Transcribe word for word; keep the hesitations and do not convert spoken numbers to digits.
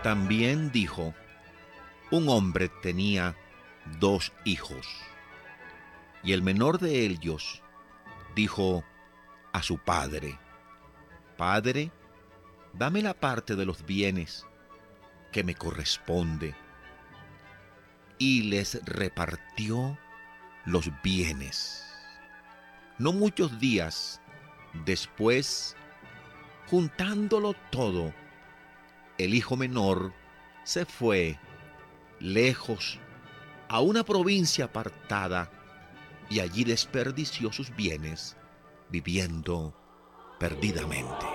También dijo, un hombre tenía dos hijos, y el menor de ellos dijo a su padre, Padre, dame la parte de los bienes que me corresponde. Y les repartió los bienes. No muchos días después, juntándolo todo, el hijo menor se fue lejos a una provincia apartada y allí desperdició sus bienes viviendo perdidamente.